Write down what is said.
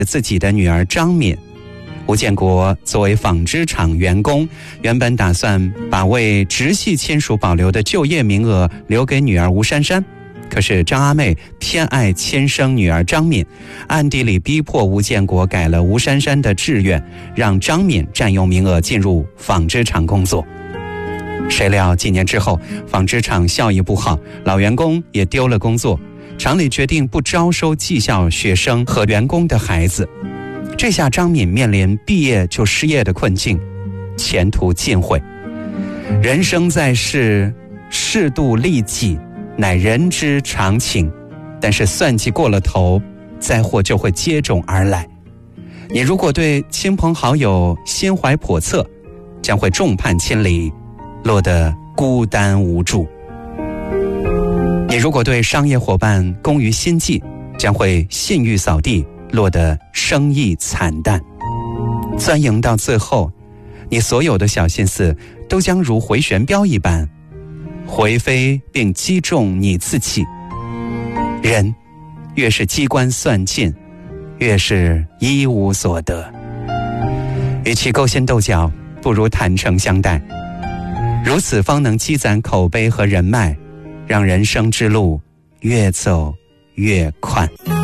自己的女儿张敏。吴建国作为纺织厂员工，原本打算把为直系亲属保留的就业名额留给女儿吴珊珊，可是张阿妹偏爱亲生女儿张敏，暗地里逼迫吴建国改了吴珊珊的志愿，让张敏占用名额进入纺织厂工作。谁料几年之后，纺织厂效益不好，老员工也丢了工作，厂里决定不招收技校学生和员工的孩子。这下张敏面临毕业就失业的困境，前途尽毁。人生在世，适度利己乃人之常情，但是算计过了头，灾祸就会接踵而来。你如果对亲朋好友心怀叵测，将会众叛亲离，落得孤单无助。你如果对商业伙伴攻于心计，将会信誉扫地，落得生意惨淡。钻营到最后，你所有的小心思都将如回旋镖一般回飞并击中你自己。人越是机关算尽，越是一无所得。与其勾心斗角，不如坦诚相待，如此方能积攒口碑和人脉，让人生之路越走越宽。